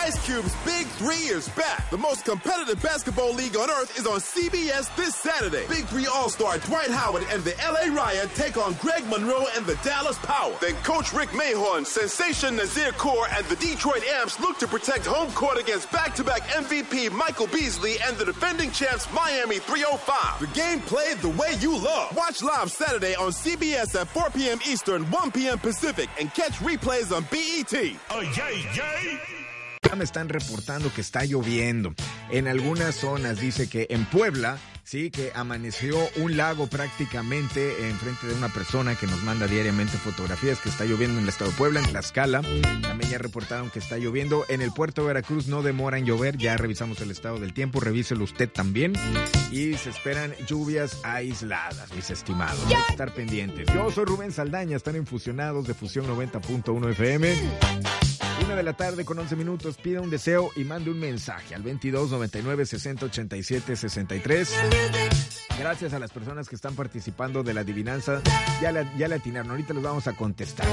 Ice Cube's Big 3 is back. The most competitive basketball league on earth is on CBS this Saturday. Big 3 All-Star Dwight Howard and the LA Riot take on Greg Monroe and the Dallas Power. Then Coach Rick Mahorn, Sensation Nazir Kaur, and the Detroit Amps look to protect home court against back-to-back MVP Michael Beasley and the defending champs Miami 305. The game played the way you love. Watch live Saturday on CBS at 4 p.m. Eastern, 1 p.m. Pacific, and catch replays on BET. Oh, yay, yay. Me están reportando que está lloviendo. En algunas zonas dice que en Puebla, sí, que amaneció un lago prácticamente enfrente de una persona que nos manda diariamente fotografías, que está lloviendo en el estado de Puebla, en Tlaxcala. También ya reportaron que está lloviendo. En el puerto de Veracruz no demora en llover. Ya revisamos el estado del tiempo. Revíselo usted también. Y se esperan lluvias aisladas, mis estimados. Hay que estar pendientes. Yo soy Rubén Saldaña. Están en Fusionados de Fusión 90.1 FM. 1:11 p.m. Pida un deseo y mande un mensaje al 22 99 60 87 63. Gracias a las personas que están participando de la adivinanza. Ya le atinaron. Ahorita les vamos a contestar.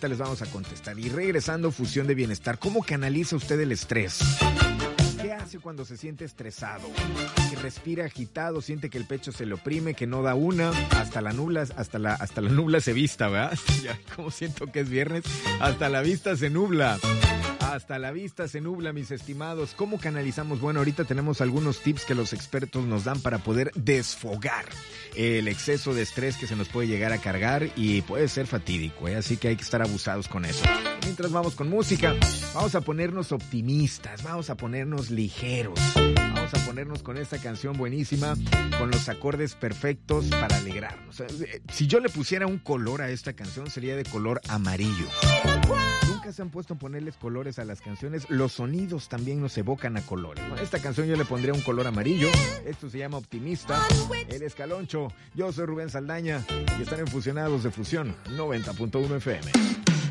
Y regresando, Fusión de Bienestar. ¿Cómo canaliza usted el estrés? ¿Qué hace cuando se siente estresado? Que respira agitado, siente que el pecho se le oprime, que no da una, hasta la nubla se vista, ¿verdad? Ya, como siento que es viernes, hasta la vista se nubla. Hasta la vista se nubla, mis estimados. ¿Cómo canalizamos? Bueno, ahorita tenemos algunos tips que los expertos nos dan para poder desfogar el exceso de estrés que se nos puede llegar a cargar y puede ser fatídico, ¿eh? Así que hay que estar abusados con eso. Mientras vamos con música, vamos a ponernos optimistas, vamos a ponernos ligeros, vamos a ponernos con esta canción buenísima, con los acordes perfectos para alegrarnos. Si yo le pusiera un color a esta canción, sería de color amarillo. Nunca se han puesto a ponerles colores a las canciones. Los sonidos también nos evocan a colores. Con esta canción yo le pondría un color amarillo. Esto se llama Optimista. El Escaloncho. Yo soy Rubén Saldaña y están en Fusionados de Fusión 90.1 FM.